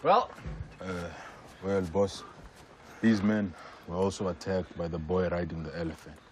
Well? Well, boss, these men were also attacked by the boy riding the elephant.